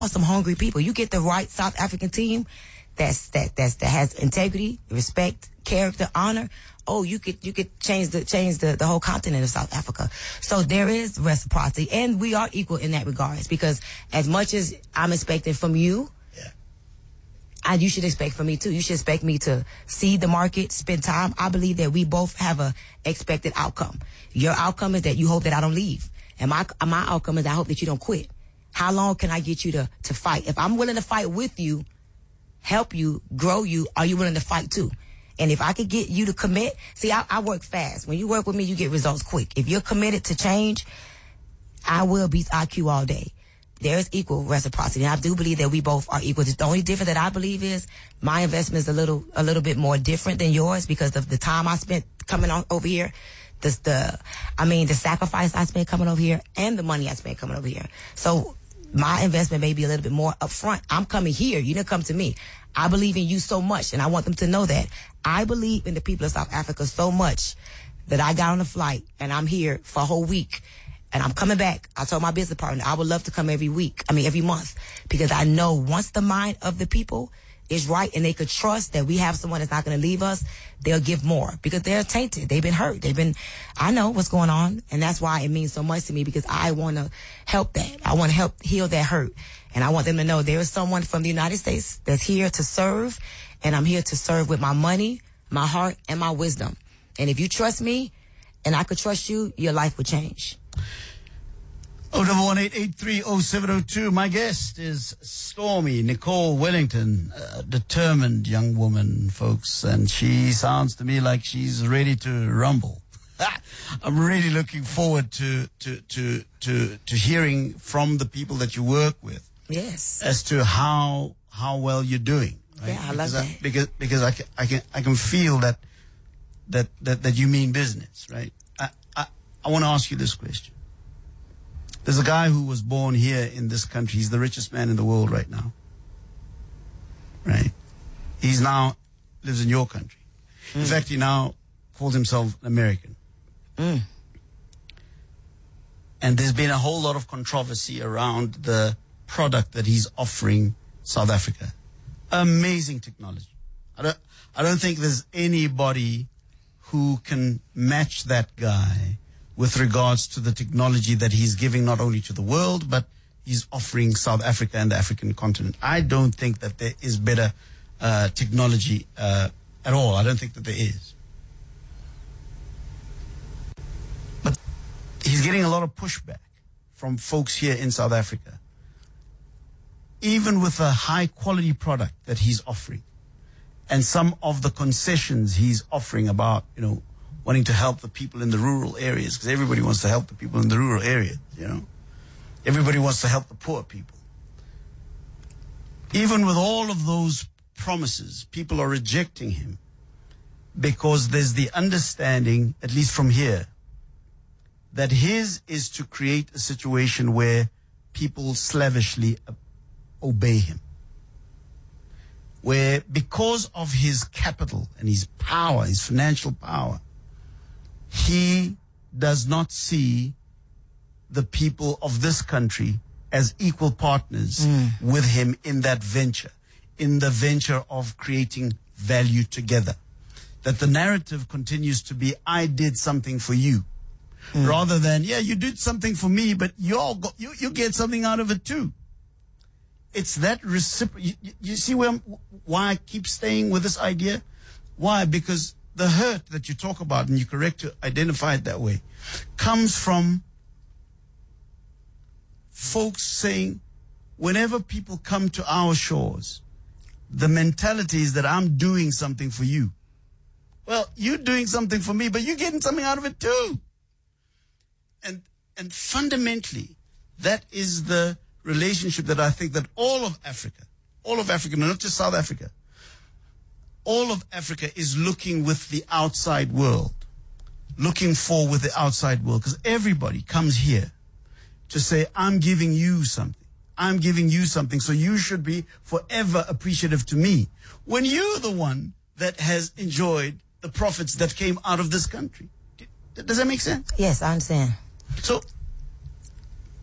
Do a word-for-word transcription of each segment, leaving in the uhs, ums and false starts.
some hungry people. You get the right South African team that's that that's that has integrity, respect, character, honor. Oh, you could you could change the change the, the whole continent of South Africa. So there is reciprocity, and we are equal in that regards, because as much as I'm expecting from you, yeah. I, you should expect from me too. You should expect me to see the market, spend time. I believe that we both have a expected outcome. Your outcome is that you hope that I don't leave, and my my outcome is I hope that you don't quit. How long can I get you to, to fight? If I'm willing to fight with you, help you, grow you, are you willing to fight too? And if I could get you to commit, see, I, I work fast. When you work with me, you get results quick. If you're committed to change, I will beat I Q all day. There's equal reciprocity. And I do believe that we both are equal. The only difference that I believe is my investment is a little, a little bit more different than yours because of the time I spent coming on over here. The, the, I mean, the sacrifice I spent coming over here and the money I spent coming over here. So, my investment may be a little bit more upfront. I'm coming here. You didn't come to me. I believe in you so much, and I want them to know that. I believe in the people of South Africa so much that I got on a flight, and I'm here for a whole week, and I'm coming back. I told my business partner I would love to come every week, I mean every month, because I know once the mind of the people is right and they could trust that we have someone that's not going to leave us, they'll give more because they're tainted. They've been hurt. They've been, I know what's going on. And that's why it means so much to me, because I want to help that. I want to help heal that hurt. And I want them to know there is someone from the United States that's here to serve. And I'm here to serve with my money, my heart, and my wisdom. And if you trust me and I could trust you, your life would change. oh one one eight eight three oh seven oh two. My guest is Stormy Nicole Wellington, a determined young woman, folks, and she sounds to me like she's ready to rumble. I'm really looking forward to, to, to, to, to hearing from the people that you work with. Yes. As to how, how well you're doing. Right? Yeah, I because love I, that. because, because I can, I can, I can feel that, that, that, that you mean business, right? I, I, I want to ask you this question. There's a guy who was born here in this country. He's the richest man in the world right now. Right? He's now lives in your country. Mm. In fact, he now calls himself an American. Mm. And there's been a whole lot of controversy around the product that he's offering South Africa. Amazing technology. I don't, I don't think there's anybody who can match that guy with regards to the technology that he's giving not only to the world, but he's offering South Africa and the African continent. I don't think that there is better uh, technology uh, at all. I don't think that there is. But he's getting a lot of pushback from folks here in South Africa. Even with a high quality product that he's offering and some of the concessions he's offering about, you know, wanting to help the people in the rural areas, because everybody wants to help the people in the rural areas, you know. Everybody wants to help the poor people. Even with all of those promises, people are rejecting him because there's the understanding, at least from here, that his is to create a situation where people slavishly obey him. Where because of his capital and his power, his financial power, he does not see the people of this country as equal partners mm. with him in that venture, in the venture of creating value together. That the narrative continues to be, I did something for you, mm. rather than, yeah, you did something for me, but you all got, you, you get something out of it too. It's that reciprocal. You, you see where I'm, why I keep staying with this idea? Why? Because the hurt that you talk about, and you're correct to identify it that way, comes from folks saying, whenever people come to our shores, the mentality is that I'm doing something for you. Well, you're doing something for me, but you're getting something out of it too. And, and fundamentally, that is the relationship that I think that all of Africa, all of Africa, not just South Africa, all of Africa is looking with the outside world, looking for with the outside world, because everybody comes here to say, I'm giving you something. I'm giving you something, so you should be forever appreciative to me. When you're the one that has enjoyed the profits that came out of this country. Does that make sense? Yes, I understand. So,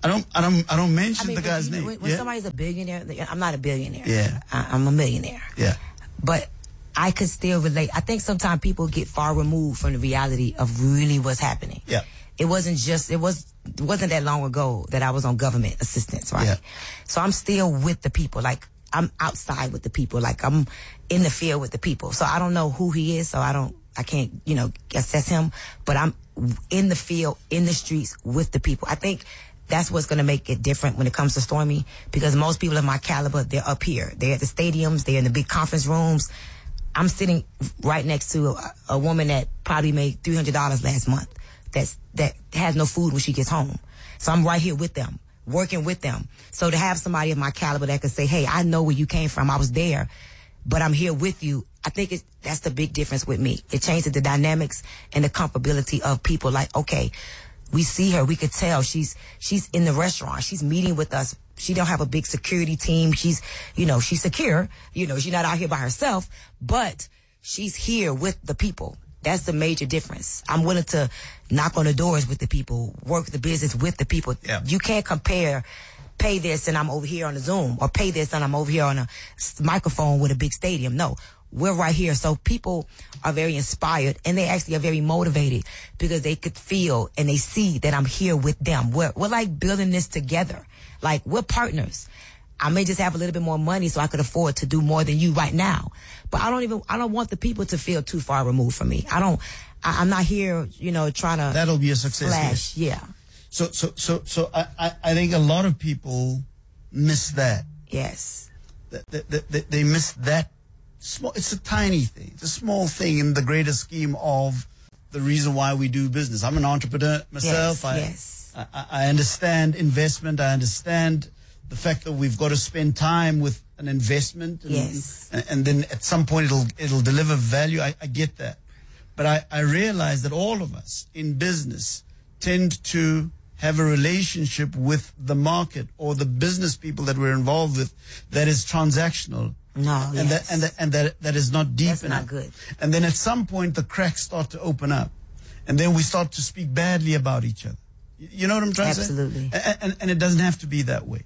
I don't, I don't, I don't mention I mean, the guy's you know, name. when, when yeah? somebody's a billionaire, I'm not a billionaire. Yeah. I, I'm a millionaire. Yeah. But I could still relate. I think sometimes people get far removed from the reality of really what's happening. Yeah. It wasn't just, it was, it wasn't that long ago that I was on government assistance, right? Yeah. So I'm still with the people. Like, I'm outside with the people. Like, I'm in the field with the people. So I don't know who he is, so I don't, I can't, you know, assess him. But I'm in the field, in the streets with the people. I think that's what's going to make it different when it comes to Stormy, because most people of my caliber, they're up here. They're at the stadiums. They're in the big conference rooms. I'm sitting right next to a, a woman that probably made three hundred dollars last month that's, that has no food when she gets home. So I'm right here with them, working with them. So to have somebody of my caliber that could say, hey, I know where you came from. I was there, but I'm here with you. I think it's, that's the big difference with me. It changes the dynamics and the comfortability of people. Like, okay, we see her. We could tell she's, she's in the restaurant. She's meeting with us. She don't have a big security team. She's, you know, she's secure. You know, she's not out here by herself, but she's here with the people. That's the major difference. I'm willing to knock on the doors with the people, work the business with the people. Yeah. You can't compare pay this and I'm over here on a Zoom, or pay this and I'm over here on a microphone with a big stadium. No, we're right here. So people are very inspired, and they actually are very motivated because they could feel and they see that I'm here with them. We're, we're like building this together. Like, we're partners. I may just have a little bit more money so I could afford to do more than you right now. But I don't even, I don't want the people to feel too far removed from me. I don't, I, I'm not here, you know, trying to. That'll be a success. Flash, yeah. So, so, so, so I, I, I think a lot of people miss that. Yes. They, they, they, they miss that small, it's a tiny thing. It's a small thing in the greater scheme of the reason why we do business. I'm an entrepreneur myself. Yes, I, yes. I, I understand investment. I understand the fact that we've got to spend time with an investment. And, Yes. and, and then at some point it'll, it'll deliver value. I, I get that. But I, I realize that all of us in business tend to have a relationship with the market or the business people that we're involved with that is transactional. No, and yes. that and that and that that is not deep That's enough. not good. And then at some point the cracks start to open up, and then we start to speak badly about each other. You, you know what I'm trying Absolutely. to say? Absolutely. And, and it doesn't have to be that way.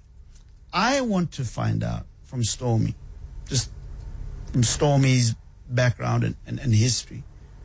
I want to find out from Stormy, just from Stormy's background and, and, and history.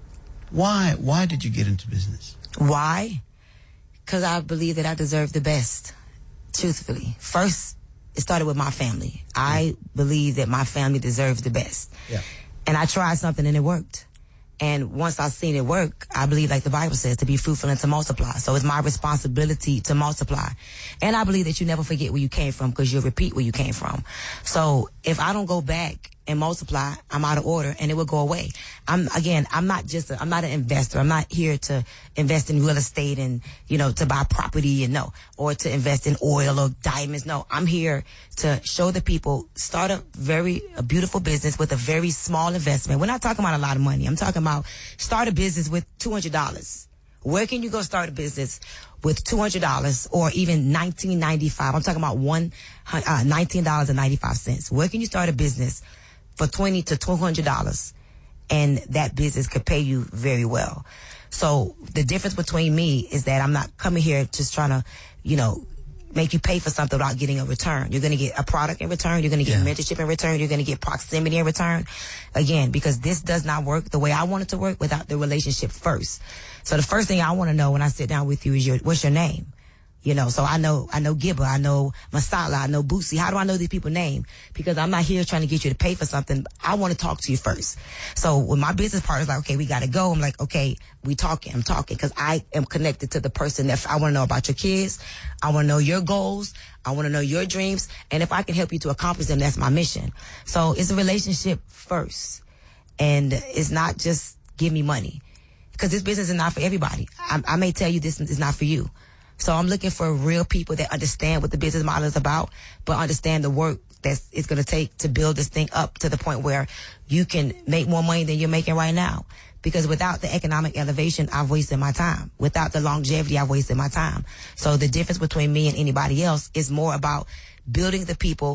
Why why did you get into business? Why? Because I believe that I deserve the best, truthfully. First, it started with my family. I believe that my family deserves the best. Yeah. And I tried something and it worked. And once I seen it work, I believe, like the Bible says, to be fruitful and to multiply. So it's my responsibility to multiply. And I believe that you never forget where you came from, because you'll repeat where you came from. So if I don't go back and multiply, I'm out of order and it will go away. I'm, again, I'm not just, a, I'm not an investor. I'm not here to invest in real estate and, you know, to buy property and no, or to invest in oil or diamonds. No, I'm here to show the people, start a very, a beautiful business with a very small investment. We're not talking about a lot of money. I'm talking about start a business with two hundred dollars. Where can you go start a business with two hundred dollars or even nineteen ninety-five? I'm talking about one, uh, nineteen dollars and ninety-five cents. Where can you start a business for twenty to two hundred dollars, and that business could pay you very well? So the difference between me is that I'm not coming here just trying to, you know, make you pay for something without getting a return. You're going to get a product in return. You're going to get Yeah. mentorship in return. You're going to get proximity in return. Again, because this does not work the way I want it to work without the relationship first. So the first thing I want to know when I sit down with you is your, what's your name? You know, so I know, I know Gibba, I know Masala, I know Boosie. How do I know these people's name? Because I'm not here trying to get you to pay for something. I want to talk to you first. So when my business partner's like, okay, we got to go, I'm like, okay, we talking, I'm talking, because I am connected to the person that I want to know about your kids. I want to know your goals. I want to know your dreams. And if I can help you to accomplish them, that's my mission. So it's a relationship first. And it's not just give me money. Because this business is not for everybody. I, I may tell you this is not for you. So I'm looking for real people that understand what the business model is about, but understand the work that it's going to take to build this thing up to the point where you can make more money than you're making right now. Because without the economic elevation, I've wasted my time. Without the longevity, I've wasted my time. So the difference between me and anybody else is more about building the people,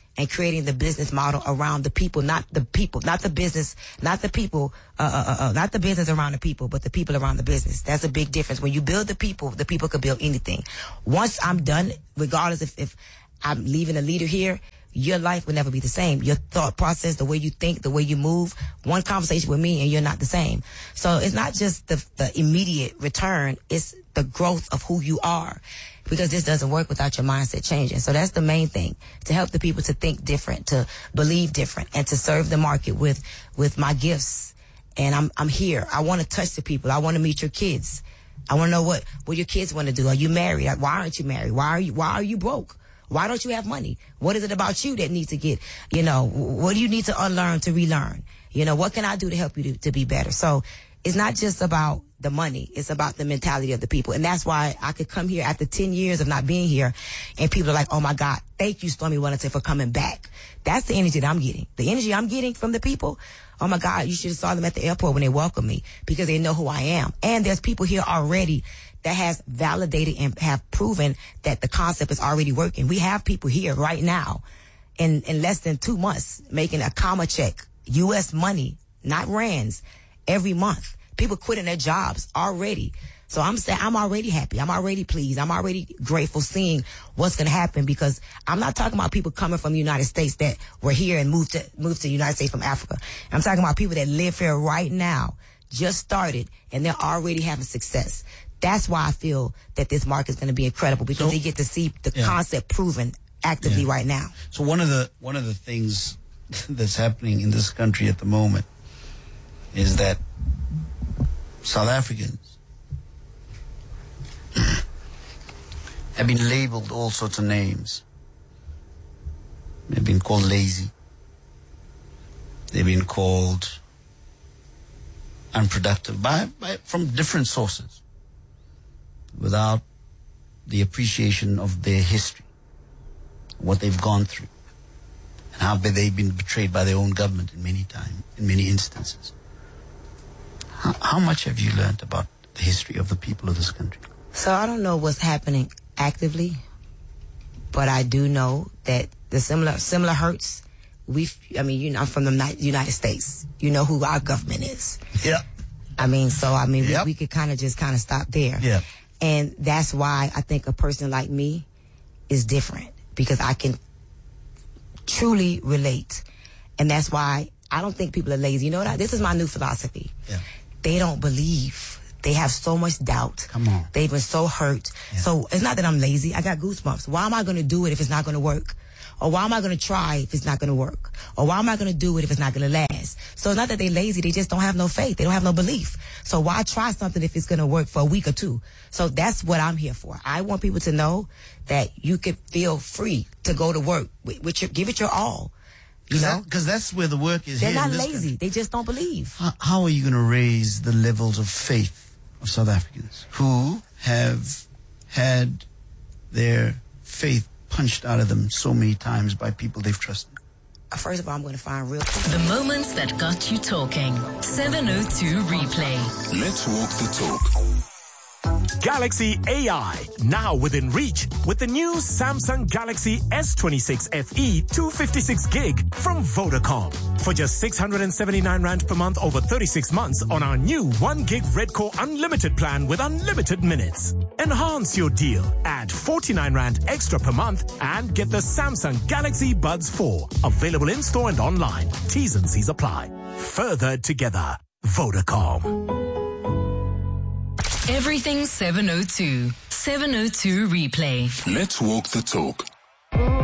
and creating the business model around the people, not the people, not the business, not the people, uh, uh, uh, not the business around the people, but the people around the business. That's a big difference. When you build the people, the people could build anything. Once I'm done, regardless if, if I'm leaving a leader here, your life will never be the same. Your thought process, the way you think, the way you move, one conversation with me and you're not the same. So it's not just the, the immediate return, it's the growth of who you are. Because this doesn't work without your mindset changing. So that's the main thing, to help the people to think different, to believe different, and to serve the market with, with my gifts. And I'm, I'm here. I want to touch the people. I want to meet your kids. I want to know what, what your kids want to do. Are you married? Why aren't you married? Why are you, why are you broke? Why don't you have money? What is it about you that needs to get, you know, what do you need to unlearn to relearn? You know, what can I do to help you to, to be better? So it's not just about the money. It's about the mentality of the people. And that's why I could come here after ten years of not being here and people are like, oh my God, thank you, Stormy Wellington, for coming back. That's the energy that I'm getting. The energy I'm getting from the people, oh my God, you should have saw them at the airport when they welcomed me, because they know who I am. And there's people here already that has validated and have proven that the concept is already working. We have people here right now in, in less than two months making a comma check, U S money, not rands, every month. People quitting their jobs already. So I'm saying I'm already happy. I'm already pleased. I'm already grateful seeing what's going to happen, because I'm not talking about people coming from the United States that were here and moved to, moved to the United States from Africa. I'm talking about people that live here right now, just started, and they're already having success. That's why I feel that this market is going to be incredible, because so, they get to see the yeah. concept proven actively yeah. right now. So one of the one of the things that's happening in this country at the moment is that South Africans have been labeled all sorts of names. They've been called lazy. They've been called unproductive by, by from different sources, without the appreciation of their history, what they've gone through, and how they've been betrayed by their own government in many times, in many instances. How, how much have you learned about the history of the people of this country? So I don't know what's happening actively, but I do know that the similar similar hurts. We, I mean, you know, I'm from the United States. You know who our government is. Yeah. I mean, so I mean, yep. we, we could kind of just kind of stop there. Yeah. And that's why I think a person like me is different, because I can truly relate. And that's why I don't think people are lazy. You know what? This is my new philosophy. Yeah. They don't believe. They have so much doubt. Come on. They've been so hurt. Yeah. So it's not that I'm lazy. I got goosebumps. Why am I going to do it if it's not going to work? Or why am I going to try if it's not going to work? Or why am I going to do it if it's not going to last? So it's not that they're lazy. They just don't have no faith. They don't have no belief. So why try something if it's going to work for a week or two? So that's what I'm here for. I want people to know that you can feel free to go to work with, with your, give it your all. You know? Because that, that's where the work is. They're here not in this lazy. country. They just don't believe. How, how are you going to raise the levels of faith of South Africans who have had their faith punched out of them so many times by people they've trusted? First of all, I'm going to find real... The moments that got you talking. seven oh two Replay. Let's walk the talk. Galaxy A I, now within reach with the new Samsung Galaxy S twenty-six F E two fifty-six gig from Vodacom. For just six hundred seventy-nine rand per month over thirty-six months on our new one gig Redcore Unlimited plan with unlimited minutes. Enhance your deal. Add forty-nine rand extra per month and get the Samsung Galaxy Buds four. Available in-store and online. T's and C's apply. Further together. Vodacom. Everything seven oh two. seven oh two Replay. Let's walk the talk.